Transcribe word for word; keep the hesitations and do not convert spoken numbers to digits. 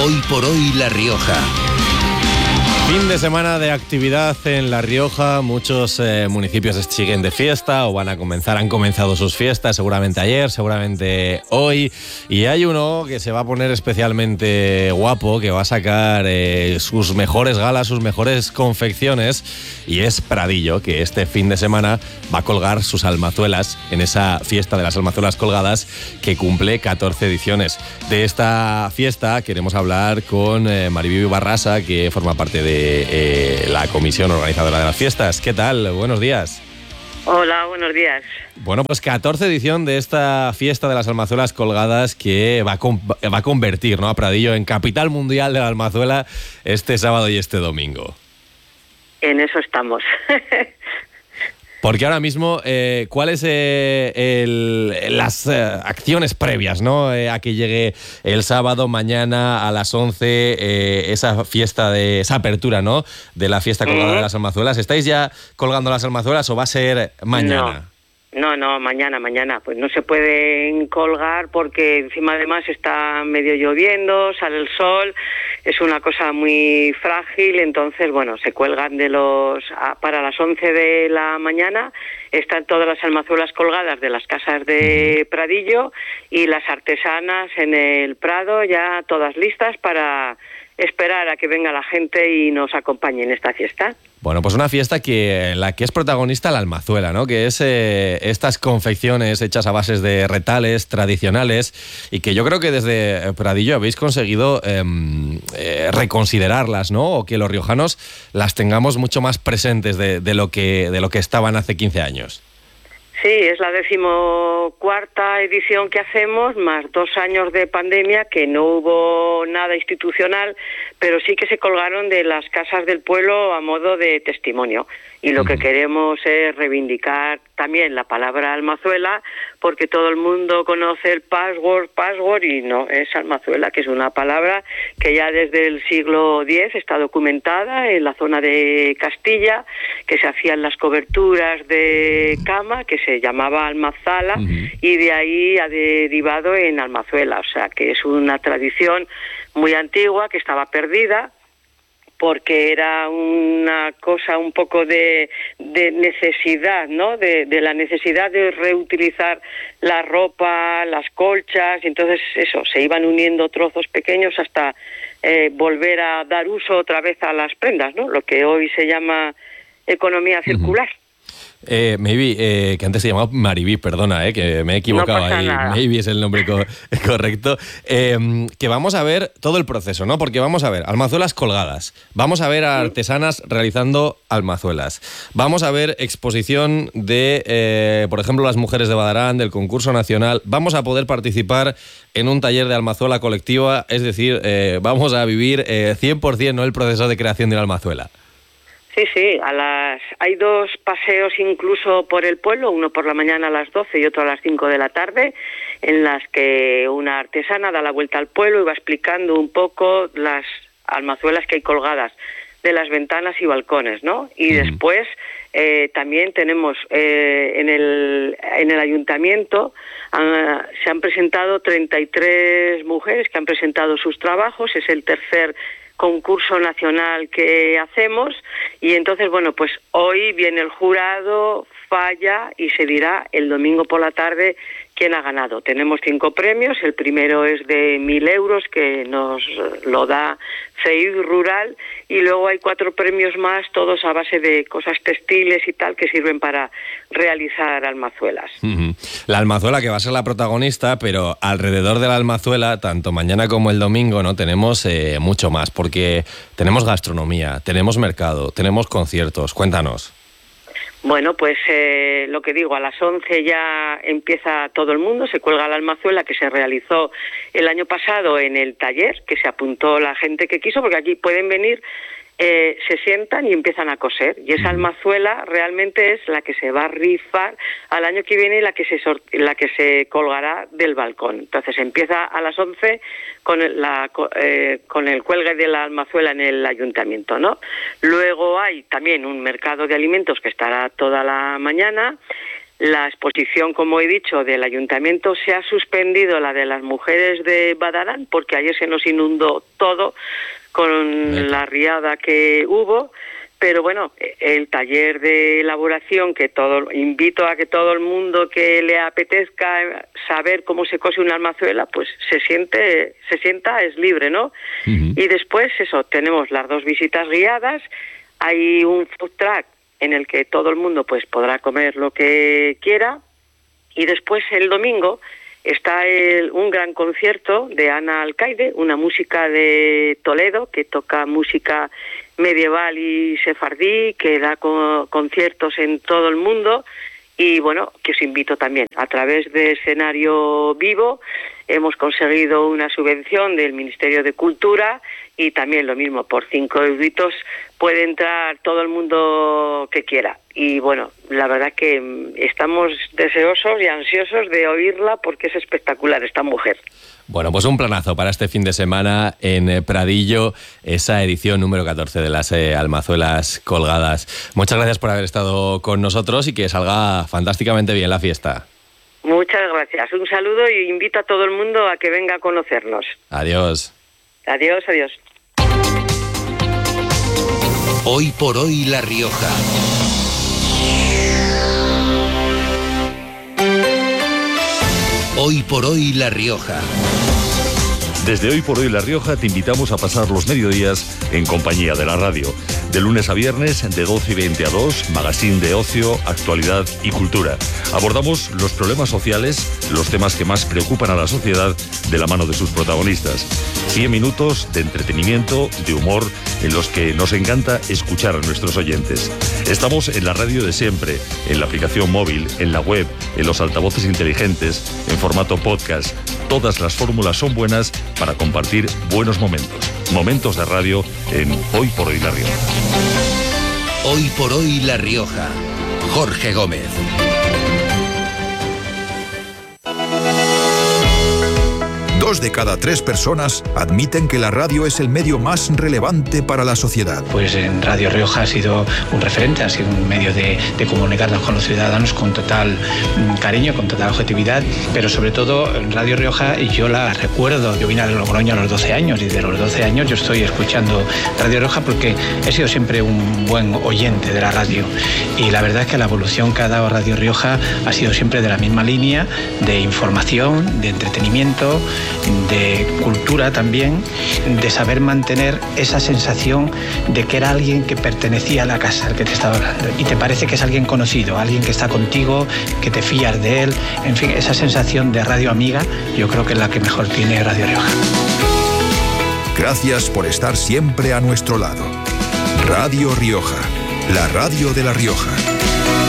Hoy por hoy La Rioja. Fin de semana de actividad en La Rioja, muchos eh, municipios siguen de fiesta o van a comenzar, han comenzado sus fiestas, seguramente ayer, seguramente hoy, y hay uno que se va a poner especialmente guapo, que va a sacar eh, sus mejores galas, sus mejores confecciones, y es Pradillo, que este fin de semana va a colgar sus almazuelas en esa fiesta de las almazuelas colgadas que cumple catorce ediciones. De esta fiesta queremos hablar con eh, Mariví Barrasa, que forma parte de Eh, la comisión organizadora de las fiestas. ¿Qué tal? Buenos días. Hola, buenos días. Bueno, pues catorce edición de esta fiesta de las almazuelas colgadas que va a, com- va a convertir, ¿no?, a Pradillo en capital mundial de la almazuela este sábado y este domingo. En eso estamos. Porque ahora mismo, eh, ¿cuáles eh, el, las eh, acciones previas, ¿no?, eh, a que llegue el sábado, mañana a las once, eh, esa fiesta, de esa apertura, ¿no?, de la fiesta colgada ¿Mm? de las almazuelas? ¿Estáis ya colgando las almazuelas o va a ser mañana? No. No, no, mañana, mañana. Pues no se pueden colgar porque encima además está medio lloviendo, sale el sol, es una cosa muy frágil, entonces, bueno, se cuelgan de los... para las once de la mañana están todas las almazuelas colgadas de las casas de Pradillo y las artesanas en el Prado ya todas listas para esperar a que venga la gente y nos acompañe en esta fiesta. Bueno, pues una fiesta que la que es protagonista la almazuela, ¿no?, que es eh, estas confecciones hechas a bases de retales tradicionales y que yo creo que desde Pradillo habéis conseguido eh, eh, reconsiderarlas, ¿no?, o que los riojanos las tengamos mucho más presentes de, de, lo que, de lo que estaban hace quince años. Sí, es la decimocuarta edición que hacemos, más dos años de pandemia, que no hubo nada institucional, pero sí que se colgaron de las casas del pueblo a modo de testimonio. Y lo que queremos es reivindicar también la palabra almazuela, porque todo el mundo conoce el password, password, y no, es almazuela, que es una palabra que ya desde el siglo diez está documentada en la zona de Castilla, que se hacían las coberturas de cama, que se llamaba almazala, uh-huh. y de ahí ha derivado en almazuela, o sea que es una tradición muy antigua que estaba perdida, porque era una cosa un poco de, de necesidad, ¿no?, de, de la necesidad de reutilizar la ropa, las colchas, y entonces eso, se iban uniendo trozos pequeños hasta eh, volver a dar uso otra vez a las prendas, ¿no?, lo que hoy se llama economía circular. Uh-huh. Eh, maybe, eh, que antes se llamaba Mariví, perdona, eh, que me he equivocado no pasa ahí. Nada. Maybe es el nombre co- correcto. Eh, que vamos a ver todo el proceso, ¿no? Porque vamos a ver almazuelas colgadas, vamos a ver a artesanas realizando almazuelas, vamos a ver exposición de, eh, por ejemplo, las mujeres de Badarán, del concurso nacional, vamos a poder participar en un taller de almazuela colectiva, es decir, eh, vamos a vivir eh, cien por ciento, ¿no?, el proceso de creación de la almazuela. Sí, sí, a las hay dos paseos incluso por el pueblo, uno por la mañana a las doce y otro a las cinco de la tarde, en las que una artesana da la vuelta al pueblo y va explicando un poco las almazuelas que hay colgadas de las ventanas y balcones, ¿no? Y uh-huh. después eh, también tenemos eh, en el en el ayuntamiento uh, se han presentado treinta y tres mujeres que han presentado sus trabajos, es el tercer concurso nacional que hacemos, y entonces, bueno, pues hoy viene el jurado, falla y se dirá el domingo por la tarde quién ha ganado. Tenemos cinco premios, el primero es de mil euros que nos lo da C I D Rural, y luego hay cuatro premios más, todos a base de cosas textiles y tal, que sirven para realizar almazuelas. Uh-huh. La almazuela que va a ser la protagonista, pero alrededor de la almazuela, tanto mañana como el domingo, no tenemos eh, mucho más, porque tenemos gastronomía, tenemos mercado, tenemos conciertos. Cuéntanos. Bueno, pues eh, lo que digo, a las once ya empieza todo el mundo, se cuelga la almazuela que se realizó el año pasado en el taller, que se apuntó la gente que quiso, porque aquí pueden venir, eh, se sientan y empiezan a coser. Y esa almazuela realmente es la que se va a rifar al año que viene y la que se, sort- la que se colgará del balcón. Entonces empieza a las once con el, la, eh, con el cuelgue de la almazuela en el ayuntamiento, ¿no? Luego hay también un mercado de alimentos que estará toda la mañana. la exposición, como he dicho, del ayuntamiento. Se ha suspendido la de las mujeres de Badarán, porque ayer se nos inundó todo con la riada que hubo. Pero bueno, el taller de elaboración, que todo invito a que todo el mundo que le apetezca saber cómo se cose una almazuela, pues se siente, se sienta, es libre, ¿no? Uh-huh. Y después, eso, tenemos las dos visitas guiadas, hay un food truck en el que todo el mundo pues podrá comer lo que quiera, y después el domingo está el, un gran concierto de Ana Alcaide, una música de Toledo que toca música medieval y sefardí, que da co- conciertos en todo el mundo. Y bueno, que os invito también, a través de Escenario Vivo hemos conseguido una subvención del Ministerio de Cultura, y también lo mismo, por cinco euritos puede entrar todo el mundo que quiera. Y bueno, la verdad que estamos deseosos y ansiosos de oírla, porque es espectacular esta mujer. Bueno, pues un planazo para este fin de semana en Pradillo, esa edición número catorce de las eh, Almazuelas Colgadas. Muchas gracias por haber estado con nosotros y que salga fantásticamente bien la fiesta. Muchas gracias. Un saludo y invito a todo el mundo a que venga a conocernos. Adiós. Adiós, adiós. Hoy por hoy La Rioja. Hoy por hoy La Rioja. Desde Hoy por Hoy La Rioja te invitamos a pasar los mediodías en compañía de la radio. De lunes a viernes, de doce y veinte a dos, magazine de ocio, actualidad y cultura. Abordamos los problemas sociales, los temas que más preocupan a la sociedad, de la mano de sus protagonistas. cien minutos de entretenimiento, de humor, en los que nos encanta escuchar a nuestros oyentes. Estamos en la radio de siempre, en la aplicación móvil, en la web, en los altavoces inteligentes, en formato podcast. Todas las fórmulas son buenas para compartir buenos momentos. Momentos de radio en Hoy por Hoy La Rioja. Hoy por Hoy La Rioja. Jorge Gómez. Dos de cada tres personas admiten que la radio es el medio más relevante para la sociedad. Pues en Radio Rioja ha sido un referente, ha sido un medio de, de comunicarnos con los ciudadanos con total cariño, con total objetividad, pero sobre todo en Radio Rioja, y yo la recuerdo, yo vine a Logroño a los doce años, y de los doce años yo estoy escuchando Radio Rioja porque he sido siempre un buen oyente de la radio, y la verdad es que la evolución que ha dado Radio Rioja ha sido siempre de la misma línea, de información, de entretenimiento, de cultura también, de saber mantener esa sensación de que era alguien que pertenecía a la casa al que te estaba hablando, y te parece que es alguien conocido, alguien que está contigo, que te fías de él, en fin, esa sensación de radio amiga, yo creo que es la que mejor tiene Radio Rioja. Gracias por estar siempre a nuestro lado. Radio Rioja, la radio de La Rioja.